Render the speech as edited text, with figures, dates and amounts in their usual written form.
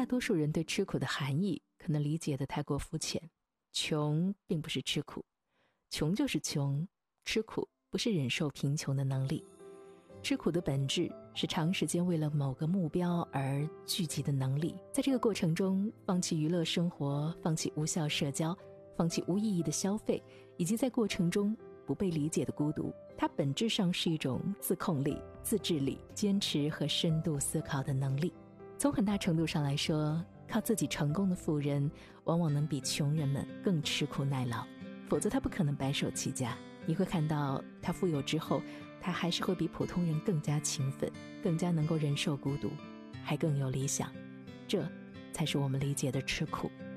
多数人对吃苦的含义可能理解得太过肤浅。穷并不是吃苦，穷就是穷，吃苦不是忍受贫穷的能力。吃苦的本质是长时间为了某个目标而聚集的能力，在这个过程中放弃娱乐生活，放弃无效社交，放弃无意义的消费，以及在过程中不被理解的孤独。它本质上是一种自控力、自制力、坚持和深度思考的能力。从很大程度上来说，靠自己成功的富人往往能比穷人们更吃苦耐劳，否则他不可能白手起家。你会看到他富有之后，他还是会比普通人更加勤奋，更加能够忍受孤独，还更有理想。这才是我们理解的吃苦。